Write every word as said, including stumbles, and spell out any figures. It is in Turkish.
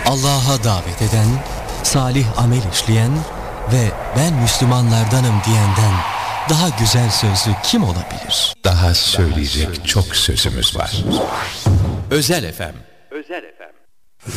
Allah'a davet eden, salih amel işleyen ve ben Müslümanlardanım diyenden daha güzel sözlü kim olabilir? Daha söyleyecek çok sözümüz var. Özel F M